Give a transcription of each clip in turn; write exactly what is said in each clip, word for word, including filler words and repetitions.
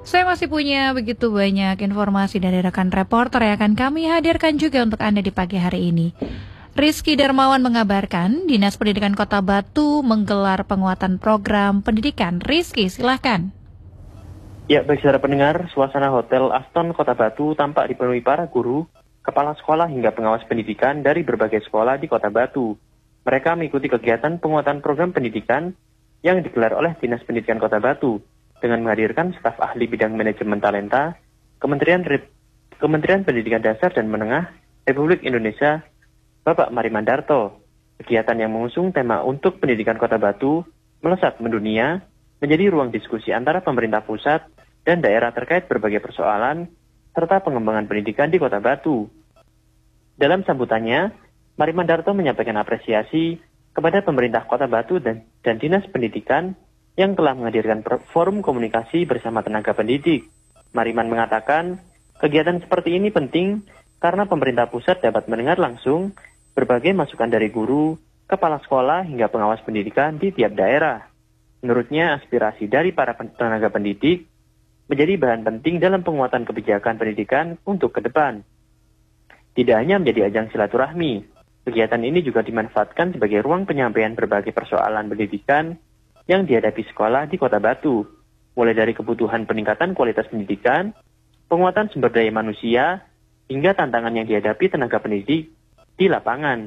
Saya masih punya begitu banyak informasi dari rekan reporter yang akan kami hadirkan juga untuk Anda di pagi hari ini. Rizky Darmawan mengabarkan, Dinas Pendidikan Kota Batu menggelar penguatan program pendidikan. Rizky, silahkan. Ya, baik saudara pendengar, suasana Hotel Aston Kota Batu tampak dipenuhi para guru, kepala sekolah hingga pengawas pendidikan dari berbagai sekolah di Kota Batu. Mereka mengikuti kegiatan penguatan program pendidikan yang digelar oleh Dinas Pendidikan Kota Batu dengan menghadirkan staf ahli bidang manajemen talenta, Kementerian Rep- Kementerian Pendidikan Dasar dan Menengah Republik Indonesia, Bapak Marimandarto. Kegiatan yang mengusung tema untuk pendidikan Kota Batu melesat mendunia, menjadi ruang diskusi antara pemerintah pusat dan daerah terkait berbagai persoalan serta pengembangan pendidikan di Kota Batu. Dalam sambutannya, Marimandarto menyampaikan apresiasi kepada pemerintah Kota Batu dan, dan Dinas Pendidikan yang telah menghadirkan forum komunikasi bersama tenaga pendidik. Mariman mengatakan, kegiatan seperti ini penting karena pemerintah pusat dapat mendengar langsung berbagai masukan dari guru, kepala sekolah hingga pengawas pendidikan di tiap daerah. Menurutnya, aspirasi dari para tenaga pendidik menjadi bahan penting dalam penguatan kebijakan pendidikan untuk ke depan. Tidak hanya menjadi ajang silaturahmi, kegiatan ini juga dimanfaatkan sebagai ruang penyampaian berbagai persoalan pendidikan yang dihadapi sekolah di Kota Batu, mulai dari kebutuhan peningkatan kualitas pendidikan, penguatan sumber daya manusia, hingga tantangan yang dihadapi tenaga pendidik di lapangan.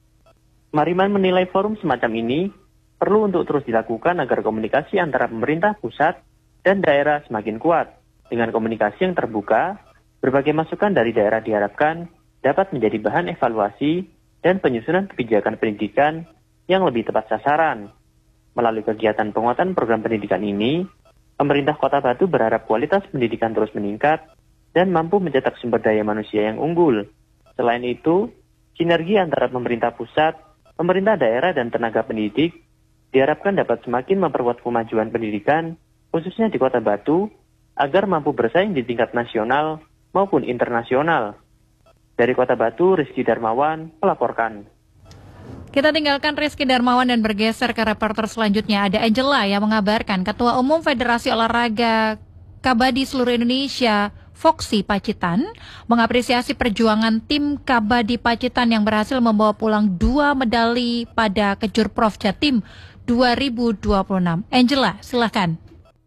Mariman menilai forum semacam ini perlu untuk terus dilakukan agar komunikasi antara pemerintah pusat dan daerah semakin kuat. Dengan komunikasi yang terbuka, berbagai masukan dari daerah diharapkan dapat menjadi bahan evaluasi dan penyusunan kebijakan pendidikan yang lebih tepat sasaran. Melalui kegiatan penguatan program pendidikan ini, pemerintah Kota Batu berharap kualitas pendidikan terus meningkat dan mampu mencetak sumber daya manusia yang unggul. Selain itu, sinergi antara pemerintah pusat, pemerintah daerah, dan tenaga pendidik diharapkan dapat semakin memperkuat kemajuan pendidikan, khususnya di Kota Batu, agar mampu bersaing di tingkat nasional maupun internasional. Dari Kota Batu, Rizky Darmawan melaporkan. Kita tinggalkan Rizky Darmawan dan bergeser ke reporter selanjutnya. Ada Angela yang mengabarkan Ketua Umum Federasi Olahraga Kabadi Seluruh Indonesia, Foxy Pacitan, mengapresiasi perjuangan tim Kabadi Pacitan yang berhasil membawa pulang dua medali pada Kejurprov Jatim dua ribu dua puluh enam. Angela, silahkan.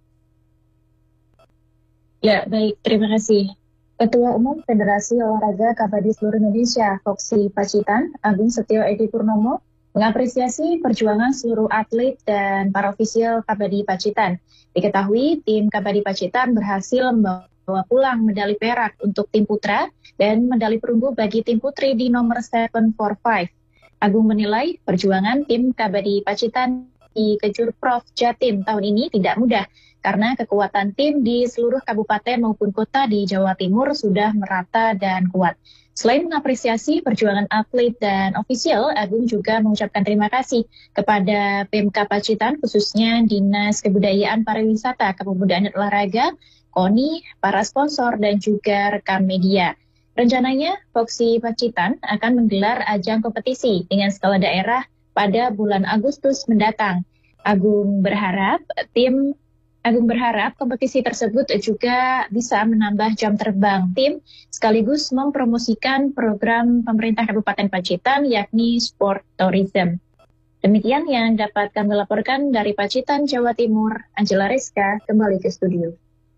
Ya, baik. Terima kasih. Ketua Umum Federasi Olahraga Kabadi Seluruh Indonesia, Foxy Pacitan, Agung Setio Edi Purnomo, mengapresiasi perjuangan seluruh atlet dan para ofisial Kabadi Pacitan. Diketahui, tim Kabadi Pacitan berhasil membawa pulang medali perak untuk tim putra dan medali perunggu bagi tim putri di nomor tujuh empat lima. Agung menilai perjuangan tim Kabadi Pacitan di Kejurprov Jatim tahun ini tidak mudah, karena kekuatan tim di seluruh kabupaten maupun kota di Jawa Timur sudah merata dan kuat. Selain mengapresiasi perjuangan atlet dan ofisial, Agung juga mengucapkan terima kasih kepada Pemka Pacitan, khususnya Dinas Kebudayaan Pariwisata, Kepemudaan dan Olahraga, K O N I, para sponsor, dan juga rekan media. Rencananya, Foxy Pacitan akan menggelar ajang kompetisi dengan skala daerah pada bulan Agustus mendatang. Agung berharap tim Agung berharap kompetisi tersebut juga bisa menambah jam terbang tim sekaligus mempromosikan program pemerintah Kabupaten Pacitan yakni Sport Tourism. Demikian yang dapat kami laporkan dari Pacitan, Jawa Timur. Angela Rizka kembali ke studio.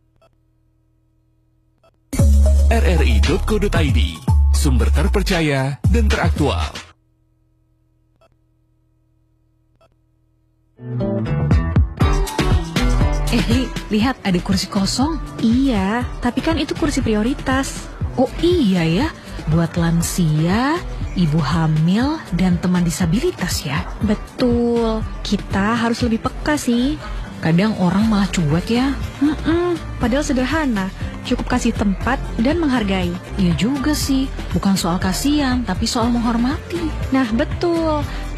r r i titik co titik i d, sumber terpercaya dan teraktual. Eh, Li, lihat ada kursi kosong. Iya, tapi kan itu kursi prioritas. Oh iya ya, buat lansia, ibu hamil, dan teman disabilitas ya. Betul, kita harus lebih peka sih. Kadang orang malah cuek ya. Mm-mm, padahal sederhana, cukup kasih tempat dan menghargai. Iya juga sih, bukan soal kasihan, tapi soal menghormati. Nah betul,